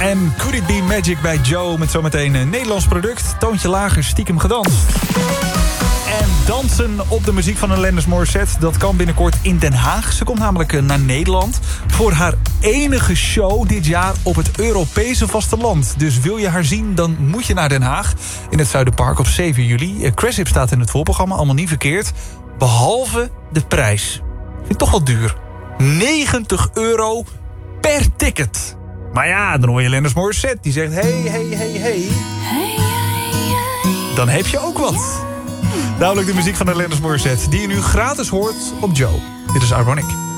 En Could It Be Magic bij Joe met zometeen een Nederlands product. Toontje lager, stiekem gedanst. En dansen op de muziek van Alanis Morissette, dat kan binnenkort in Den Haag. Ze komt namelijk naar Nederland voor haar enige show dit jaar op het Europese vasteland. Dus wil je haar zien, dan moet je naar Den Haag in het Zuiderpark op 7 juli. Craship staat in het voorprogramma, allemaal niet verkeerd. Behalve de prijs. Vind ik toch wel duur. €90 per ticket. Maar ja, dan hoor je Alanis Morissette die zegt hey. Dan heb je ook wat. Namelijk de muziek van Alanis Morissette, die je nu gratis hoort op Joe. Dit is Ironic.